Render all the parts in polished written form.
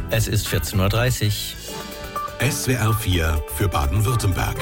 Es ist 14.30 Uhr. SWR 4 für Baden-Württemberg.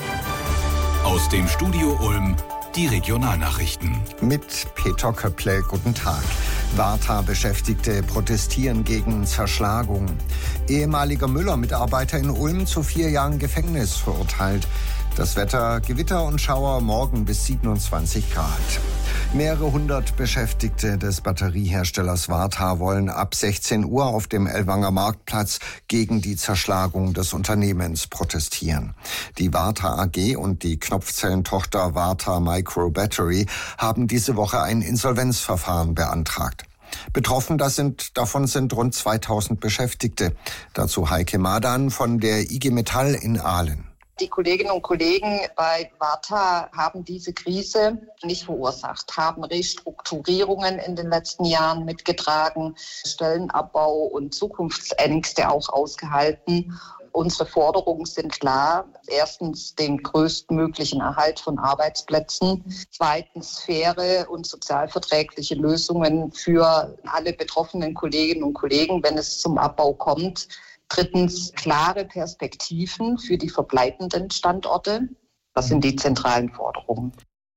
Aus dem Studio Ulm die Regionalnachrichten. Mit Peter Köpple, guten Tag. Warta-Beschäftigte protestieren gegen Zerschlagung. Ehemaliger Müller-Mitarbeiter in Ulm zu 4 Jahren Gefängnis verurteilt. Das Wetter, Gewitter und Schauer, morgen bis 27 Grad. Mehrere hundert Beschäftigte des Batterieherstellers Warta wollen ab 16 Uhr auf dem Ellwanger Marktplatz gegen die Zerschlagung des Unternehmens protestieren. Die Warta AG und die Knopfzellentochter Warta Micro Battery haben diese Woche ein Insolvenzverfahren beantragt. Betroffen davon sind rund 2000 Beschäftigte. Dazu Heike Madan von der IG Metall in Aalen. Die Kolleginnen und Kollegen bei Warta haben diese Krise nicht verursacht, haben Restrukturierungen in den letzten Jahren mitgetragen, Stellenabbau und Zukunftsängste auch ausgehalten. Unsere Forderungen sind klar. Erstens den größtmöglichen Erhalt von Arbeitsplätzen. Zweitens faire und sozialverträgliche Lösungen für alle betroffenen Kolleginnen und Kollegen, wenn es zum Abbau kommt. Drittens klare Perspektiven für die verbleibenden Standorte. Das sind die zentralen Forderungen.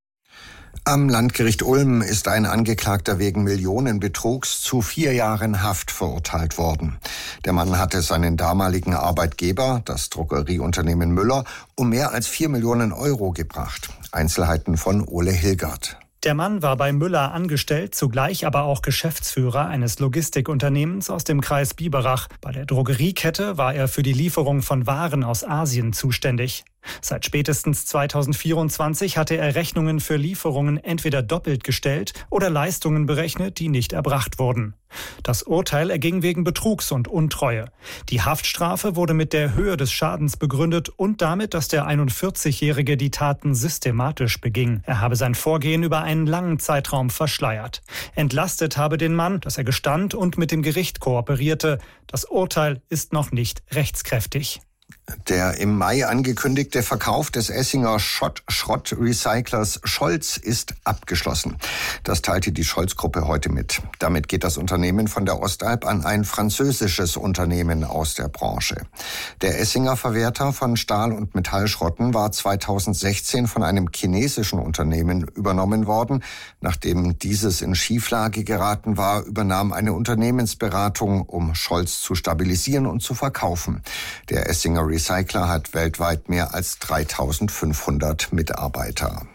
Am Landgericht Ulm ist ein Angeklagter wegen Millionenbetrugs zu 4 Jahren Haft verurteilt worden. Der Mann hatte seinen damaligen Arbeitgeber, das Drogerieunternehmen Müller, um mehr als 4 Millionen Euro gebracht. Einzelheiten von Ole Hilgert. Der Mann war bei Müller angestellt, zugleich aber auch Geschäftsführer eines Logistikunternehmens aus dem Kreis Biberach. Bei der Drogeriekette war er für die Lieferung von Waren aus Asien zuständig. Seit spätestens 2024 hatte er Rechnungen für Lieferungen entweder doppelt gestellt oder Leistungen berechnet, die nicht erbracht wurden. Das Urteil erging wegen Betrugs und Untreue. Die Haftstrafe wurde mit der Höhe des Schadens begründet und damit, dass der 41-Jährige die Taten systematisch beging. Er habe sein Vorgehen über einen langen Zeitraum verschleiert. Entlastet habe den Mann, dass er gestand und mit dem Gericht kooperierte. Das Urteil ist noch nicht rechtskräftig. Der im Mai angekündigte Verkauf des Essinger Schrottrecyclers Scholz ist abgeschlossen. Das teilte die Scholz-Gruppe heute mit. Damit geht das Unternehmen von der Ostalb an ein französisches Unternehmen aus der Branche. Der Essinger Verwerter von Stahl- und Metallschrotten war 2016 von einem chinesischen Unternehmen übernommen worden. Nachdem dieses in Schieflage geraten war, übernahm eine Unternehmensberatung, um Scholz zu stabilisieren und zu verkaufen. Der Essinger Recycler hat weltweit mehr als 3.500 Mitarbeiter.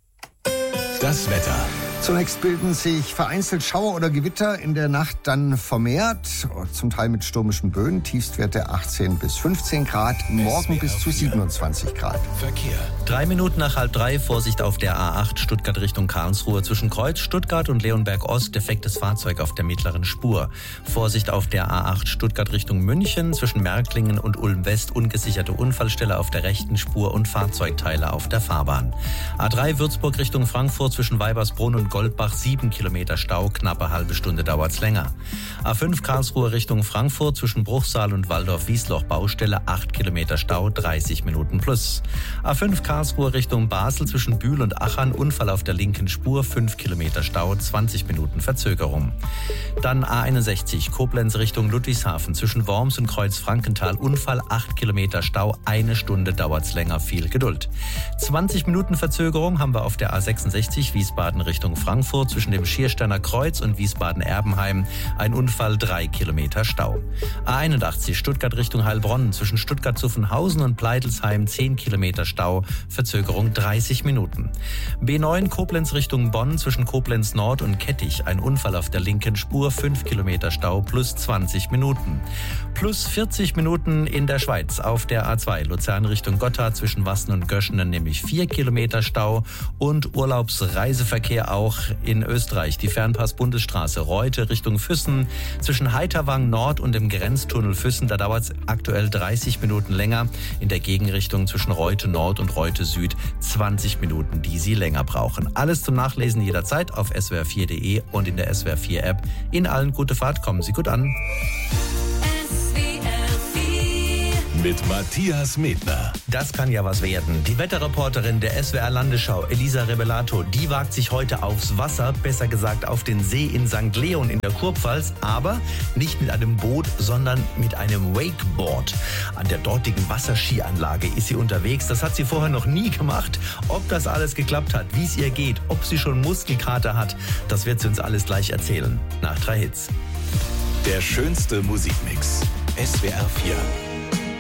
Das Wetter. Zunächst bilden sich vereinzelt Schauer oder Gewitter, in der Nacht dann vermehrt, zum Teil mit stürmischen Böen, Tiefstwerte 18 bis 15 Grad, morgen bis zu 27 Grad. Verkehr. 3 Minuten nach 2:30, Vorsicht auf der A8 Stuttgart Richtung Karlsruhe. Zwischen Kreuz Stuttgart und Leonberg Ost defektes Fahrzeug auf der mittleren Spur. Vorsicht auf der A8 Stuttgart Richtung München. Zwischen Märklingen und Ulm West ungesicherte Unfallstelle auf der rechten Spur und Fahrzeugteile auf der Fahrbahn. A3 Würzburg Richtung Frankfurt zwischen Weibersbrunn und Goldbach 7 Kilometer Stau, knappe halbe Stunde dauert's länger. A5 Karlsruhe Richtung Frankfurt zwischen Bruchsal und Waldorf-Wiesloch Baustelle 8 Kilometer Stau, 30 Minuten plus. A5 Karlsruhe Richtung Basel zwischen Bühl und Achern Unfall auf der linken Spur, 5 Kilometer Stau, 20 Minuten Verzögerung. Dann A61 Koblenz Richtung Ludwigshafen zwischen Worms und Kreuz-Frankenthal Unfall, 8 Kilometer Stau, 1 Stunde dauert's länger, viel Geduld. 20 Minuten Verzögerung haben wir auf der A66 Wiesbaden Richtung Frankfurt zwischen dem Schiersteiner Kreuz und Wiesbaden-Erbenheim. Ein Unfall, 3 Kilometer Stau. A81 Stuttgart Richtung Heilbronn zwischen Stuttgart-Zuffenhausen und Pleitelsheim 10 Kilometer Stau. Verzögerung 30 Minuten. B9 Koblenz Richtung Bonn zwischen Koblenz Nord und Kettich. Ein Unfall auf der linken Spur, 5 Kilometer Stau plus 20 Minuten. Plus 40 Minuten in der Schweiz auf der A2 Luzern Richtung Gotthard zwischen Wassen und Göschenen, nämlich 4 Kilometer Stau. Und Urlaubsreiseverkehr auch in Österreich. Die Fernpass-Bundesstraße Reute Richtung Füssen zwischen Heiterwang Nord und dem Grenztunnel Füssen. Da dauert es aktuell 30 Minuten länger. In der Gegenrichtung zwischen Reute Nord und Reute Süd 20 Minuten, die Sie länger brauchen. Alles zum Nachlesen jederzeit auf swr4.de und in der SWR4-App. Ihnen allen gute Fahrt, kommen Sie gut an. mit Matthias Medner. Das kann ja was werden. Die Wetterreporterin der SWR Landesschau, Elisa Rebelato, die wagt sich heute aufs Wasser, besser gesagt auf den See in St. Leon in der Kurpfalz, aber nicht mit einem Boot, sondern mit einem Wakeboard. An der dortigen Wasserskianlage ist sie unterwegs. Das hat sie vorher noch nie gemacht. Ob das alles geklappt hat, wie es ihr geht, ob sie schon Muskelkater hat, das wird sie uns alles gleich erzählen. Nach 3 Hits. Der schönste Musikmix. SWR 4.